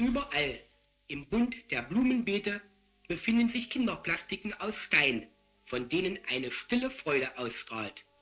Überall im Bund der Blumenbeete befinden sich Kinderplastiken aus Stein, von denen eine stille Freude ausstrahlt.